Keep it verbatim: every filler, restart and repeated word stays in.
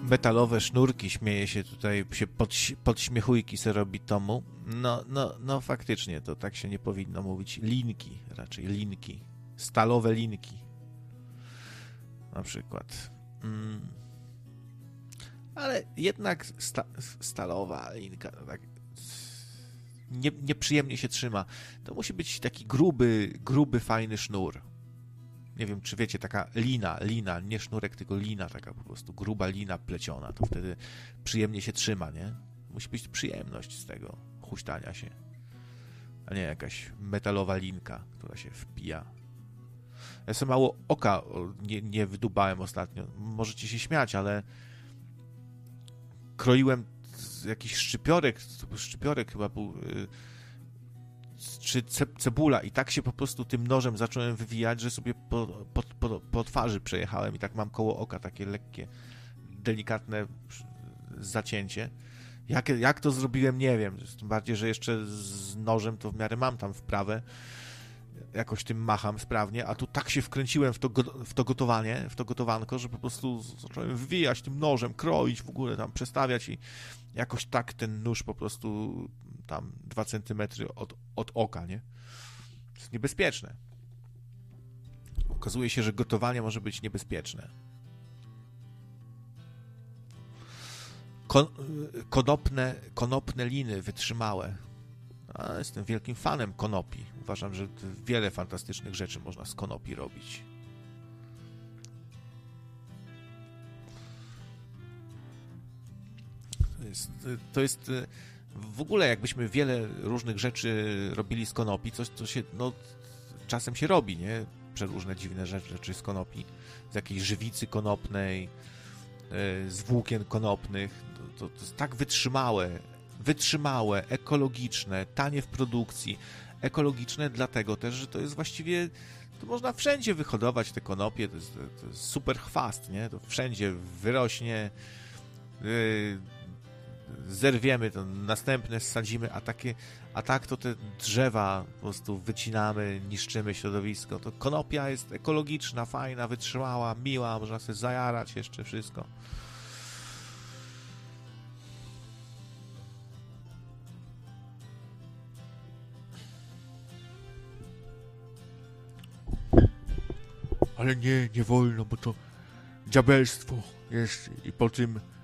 metalowe sznurki, śmieje się tutaj, się pod, podśmiechujki se robi tomu. No, no, no faktycznie, to tak się nie powinno mówić. Linki, raczej linki. Stalowe linki. Na przykład. Mm. Ale jednak sta, stalowa linka tak nie, nieprzyjemnie się trzyma. To musi być taki gruby, gruby, fajny sznur. Nie wiem, czy wiecie, taka lina, lina, nie sznurek, tylko lina, taka po prostu gruba lina pleciona, to wtedy przyjemnie się trzyma, nie? Musi być przyjemność z tego huśtania się, a nie jakaś metalowa linka, która się wpija. Ja sobie mało oka nie, nie wydubałem ostatnio. Możecie się śmiać, ale kroiłem jakiś szczypiorek, szczypiorek chyba był, czy cebula i tak się po prostu tym nożem zacząłem wywijać, że sobie po, po, po, po twarzy przejechałem i tak mam koło oka takie lekkie, delikatne zacięcie. Jak, jak to zrobiłem, nie wiem. Tym bardziej, że jeszcze z nożem to w miarę mam tam wprawę. Jakoś tym macham sprawnie, a tu tak się wkręciłem w to, w to gotowanie, w to gotowanko, że po prostu zacząłem wywijać tym nożem, kroić w ogóle, tam przestawiać i jakoś tak ten nóż po prostu tam dwa centymetry od, od oka, nie? To jest niebezpieczne. Okazuje się, że gotowanie może być niebezpieczne. Kon, konopne, konopne liny wytrzymałe. A jestem wielkim fanem konopi. Uważam, że wiele fantastycznych rzeczy można z konopi robić. To jest, to jest w ogóle jakbyśmy wiele różnych rzeczy robili z konopi, coś, co się, no, czasem się robi, nie? Przeróżne dziwne rzeczy z konopi, z jakiejś żywicy konopnej, z włókien konopnych. To, to jest tak wytrzymałe, wytrzymałe, ekologiczne, tanie w produkcji. Ekologiczne dlatego też, że to jest właściwie, to można wszędzie wyhodować te konopie, to jest, to jest super chwast, nie? To wszędzie wyrośnie, yy, zerwiemy to, następne ssadzimy, a takie, a tak to te drzewa po prostu wycinamy, niszczymy środowisko. To konopia jest ekologiczna, fajna, wytrzymała, miła, można sobie zajarać jeszcze wszystko. Ale nie, nie wolno, bo to diabelstwo jest i po tym